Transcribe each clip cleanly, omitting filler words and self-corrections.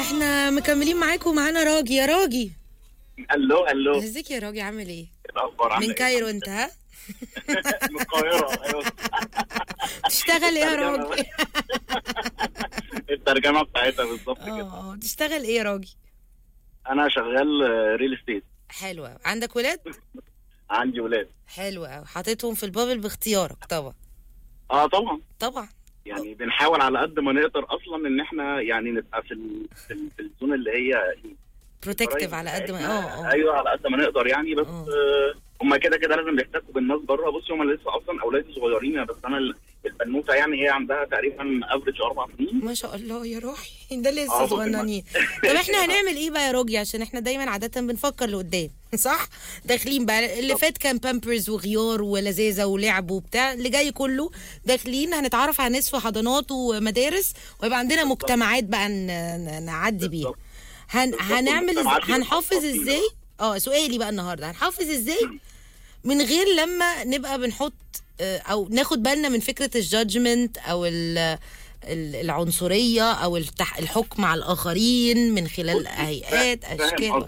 احنا مكملين معاكم ومعانا راجي. يا راجي، الو ازيك يا راجي؟ عامل ايه؟ الاخبار عامله من كايرو انت؟ ها من القاهره. ايوه تشتغل ايه يا راجي؟ الترجمه بتاعتها بالظبط كده. تشتغل ايه يا راجي؟ انا شغال ريل استيت. حلو قوي. عندك ولاد؟ عندي ولاد. حلو قوي. حاططهم في البابل باختيارك طبعا؟ طبعا يعني بنحاول على قد ما نقدر اصلا ان احنا يعني نبقى في الزون اللي هي بروتكتيف على قد ما ايوه على قد ما نقدر يعني. بس هم كده لازم بيحتكوا بالناس بره. بصي هم لسه اصلا اولادي صغيرين، بس انا البنوته يعني هي عندها تقريبا افريج 4 سنين. ما شاء الله يا روحي، ده لسه صغننين. طب احنا هنعمل ايه بقى يا راجي؟ عشان احنا دايما عاده بنفكر لقدام صح؟ داخلين بقى اللي فات كان بامبرز وغيار ولذاذه ولعب وبتاع، اللي جاي كله داخلين هنتعرف على ناس في حضانات ومدارس، ويبقى عندنا مجتمعات بقى نعدي بيها. هنعمل هنحافظ ازاي؟ سؤالي بقى النهارده، هنحافظ ازاي من غير لما نبقى بنحط او ناخد بالنا من فكره الجادجمنت او العنصريه او الحكم على الاخرين من خلال هيئات اشكال.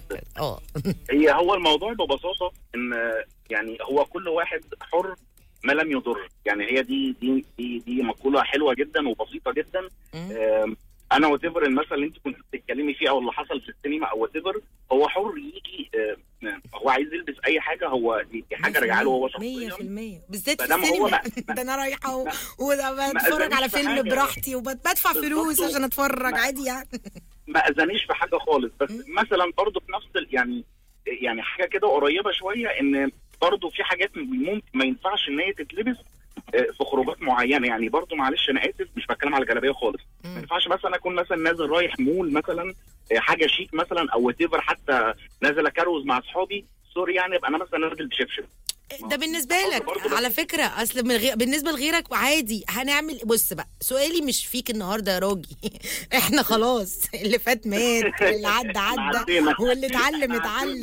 هو الموضوع ببساطه ان يعني هو كل واحد حر ما لم يضر. يعني هي دي مقوله حلوه جدا وبسيطه جدا. انا واتيفر المثل اللي انت كنت بتتكلمي فيه او اللي حصل في السينما او واتيفر، هو حر يجي هو عايز يلبس اي حاجه، هو دي حاجه راجعه له هو شخصيا 100%. بالذات في السينما ده انا رايحه وبتفرج على فيلم براحتي وبدفع فلوس عشان اتفرج عادي يعني. ما اذانيش في حاجه خالص. بس مثلا برضو في نفس يعني حاجه كده قريبه شويه، ان برضو في حاجات ممكن ما ينفعش ان هي تتلبس في خروجات معينه. يعني برضو معلش انا اسف مش بتكلم على الجلابيه خالص. ما ينفعش مثلا اكون مثلا نازل رايح مول مثلا حاجه شيك مثلا او واتيفر، حتى نازل اكروز مع اصحابي سوري يعني ابقى انا مثلا نازل بشبشب. ده بالنسبه لك على فكره، اصل بالنسبه لغيرك عادي. هنعمل بص بقى، سؤالي مش فيك النهارده يا راجي. احنا خلاص اللي فات مات، اللي عدى واللي اتعلم.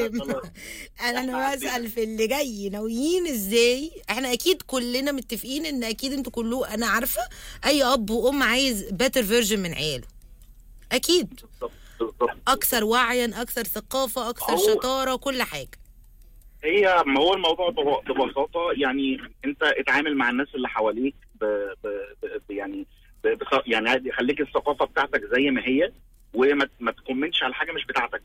انا بسال في اللي جاي ناويين ازاي. احنا اكيد كلنا متفقين ان اكيد انتوا كله، انا عارفه اي اب وام عايز بيتر فيرجن من عياله اكيد، اكثر وعيا، اكثر ثقافه، اكثر شطاره، كل حاجه. ما هو الموضوع ببساطه يعني انت اتعامل مع الناس اللي حواليك يعني يعني خليك الثقافه بتاعتك زي ما هي، وما تكومنتش على حاجه مش بتاعتك.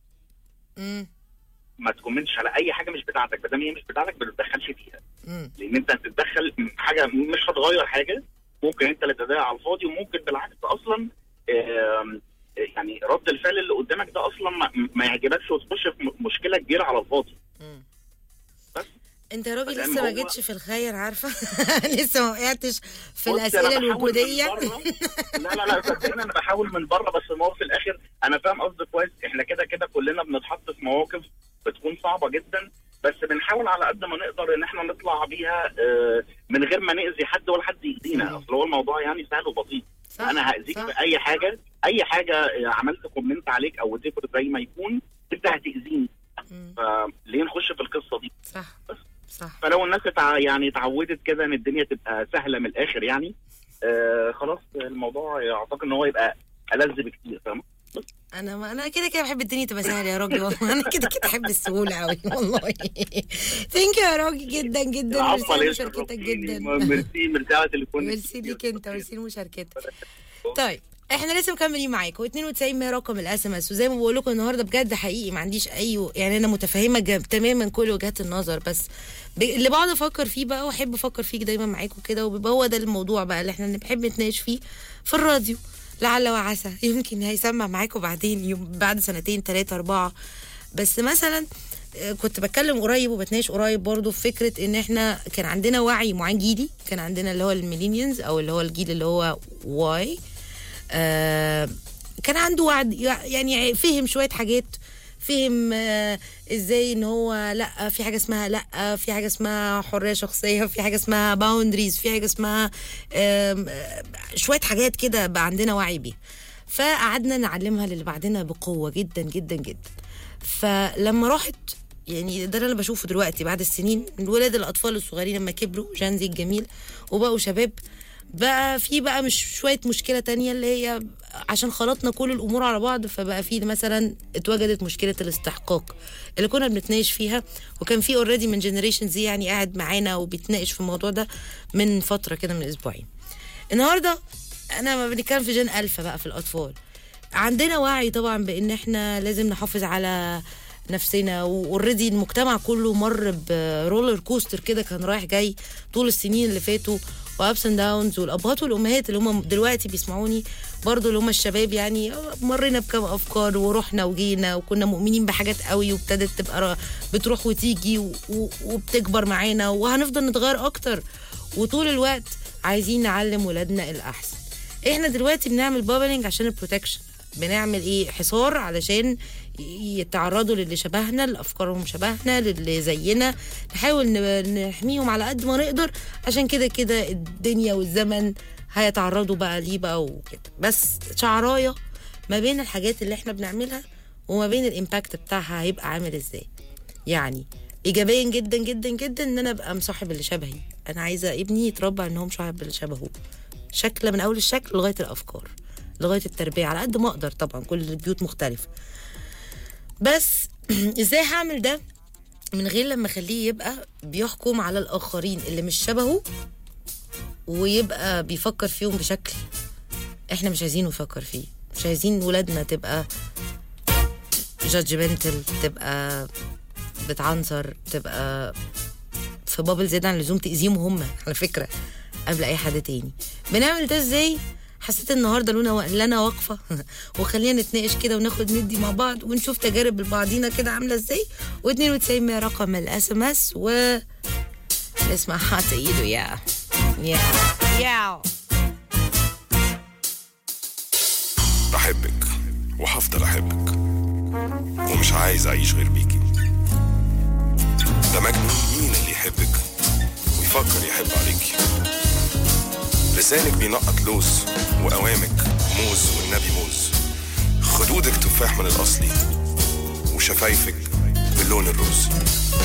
ما تكومنتش على اي حاجه مش بتاعتك، ما دام هي مش بتاعتك ما تتدخلش فيها. لان انت هتتدخل حاجه مش هتغير حاجه، ممكن انت اللي تضيع على الفاضي، وممكن بالعكس اصلا يعني رد الفعل اللي قدامك ده اصلا ما يعجبكش وتخش في مشكله كبيره على الفاضي. بس انت يا راجل لسه ما جيتش في الخير، عارفه؟ لسه ما وقعتش في الاسئله الوجوديه. لا صدقني انا بحاول من بره، بس ما هو في الاخر انا فاهم قصدك كويس. احنا كده كلنا بنتحط في مواقف بتكون صعبه جدا، بس بنحاول على قد ما نقدر ان احنا نطلع بيها من غير ما ناذي حد ولا حد يأذينا. اصل هو الموضوع يعني سهل وبسيط. انا هأذيك بأي حاجه عملت كومنت عليك او تفر زي ما يكون، انت هتأذيني. فليه نخش في القصه دي؟ صح. فلو الناس يعني اتعودت كده ان الدنيا تبقى سهله من الاخر يعني خلاص الموضوع اعتقد ان هو يبقى ألذ بكتير. فاهم؟ انا كده بحب الدنيا تبقى سهله يا راجل. والله انا كده احب السهوله قوي والله. ثانك يو يا راجل جدا جدا. ميرسي لمشاركتك جدا. ميرسي على التليفون. ميرسي ليك انت، ميرسي لمشاركتك. طيب احنا لسه مكملين معاكم. 92 رقم الاس ام اس. وزي ما بقول لكم النهارده بجد حقيقي ما عنديش يعني انا متفهمه تماما كل وجهات النظر، بس اللي بقعد افكر فيه بقى واحب افكر فيه دايما معاكم كده، وبيبقى هو ده الموضوع بقى اللي احنا بنحب نتناقش فيه في الراديو. لعل وعسى يمكن هيسمع معاكم بعدين بعد 2 3 4. بس مثلا كنت بتكلم قريب وبتناقش قريب برضو في فكره ان احنا كان عندنا وعي معين جيلي، كان عندنا اللي هو الميلينيالز او اللي هو الجيل اللي هو واي. كان عنده وعد، يعني فهم شويه حاجات، فهم ازاي ان هو لا في حاجه اسمها، لا في حاجه اسمها حريه شخصيه، في حاجه اسمها باوندريز، في حاجه اسمها شويه حاجات كده بقى عندنا وعي بيها. فقعدنا نعلمها للي بعدنا بقوه جدا جدا جدا. فلما رحت يعني ده اللي انا بشوفه دلوقتي بعد السنين، الولاد الاطفال الصغيرين لما كبروا جانزي الجميل وبقوا شباب، بقى في بقى مش شويه مشكله تانية اللي هي عشان خلطنا كل الامور على بعض، فبقى في مثلا اتوجدت مشكله الاستحقاق اللي كنا بنتناقش فيها، وكان في اوريدي من جنريشن زي يعني قاعد معانا وبيتناقش في الموضوع ده من فتره كده، من اسبوعين. النهارده انا ما بنتكلم في جين الفا بقى في الاطفال. عندنا وعي طبعا بان احنا لازم نحافظ على نفسنا، واوريدي المجتمع كله مر برولر كوستر كده، كان رايح جاي طول السنين اللي فاتوا، وابس اند داونز. والابهات والامهات اللي هم دلوقتي بيسمعوني برضو، اللي هم الشباب، يعني مرينا بكم افكار ورحنا وجينا، وكنا مؤمنين بحاجات قوي، وابتدت تبقى بتروح وتيجي وبتكبر معانا، وهنفضل نتغير اكتر، وطول الوقت عايزين نعلم ولادنا الاحسن. احنا دلوقتي بنعمل بابلينج عشان البروتكشن، بنعمل ايه؟ حصار علشان يتعرضوا للي شبهنا، لافكارهم شبهنا، للي زينا، نحاول نحميهم على قد ما نقدر، عشان كده كده الدنيا والزمن هيتعرضوا بقى ليه بقى وكده. بس شعرايه ما بين الحاجات اللي احنا بنعملها وما بين الامباكت بتاعها هيبقى عامل ازاي. يعني ايجابيا جدا جدا جدا ان انا ابقى مصاحب اللي شبهي، انا عايزه ابني يتربى ان هو مصاحب اللي شبهه، شكل من اول الشكل لغايه الافكار لغايه التربيه، على قد ما اقدر. طبعا كل البيوت مختلفه، بس ازاي هعمل ده من غير لما اخليه يبقى بيحكم على الاخرين اللي مش شبهه، ويبقى بيفكر فيهم بشكل احنا مش عايزينه يفكر فيه. مش عايزين ولادنا تبقى جادجمنتال، تبقى بتعنصر، تبقى في بابل زيادة عن اللزوم، تأذيهم هم على فكرة قبل اي حد تاني. بنعمل ده ازاي؟ حسيت النهارده لنا واقفه وخلينا نتناقش كده وناخد ندي مع بعض ونشوف تجارب البعضينا كده عامله ازاي. و92 رقم الاس ام اس، و نسمع حاطه ايده يا بحبك وهفضل احبك ومش عايز اعيش غير بيكي. ده مجنون مين اللي يحبك ويفكر يحب عليكي؟ لسانك بينقط لوز وقوامك موز والنبي موز، خدودك تفاح من الأصلي وشفايفك باللون الروز.